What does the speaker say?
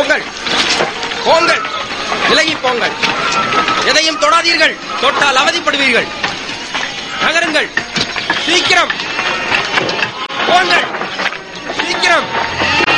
போங்கள் போங்கள், விலகி போங்கள். எதையும் தொடாதீர்கள், தொட்டால் அவதிப்படுவீர்கள். நகருங்கள், சீக்கிரம் போங்கள், சீக்கிரம்.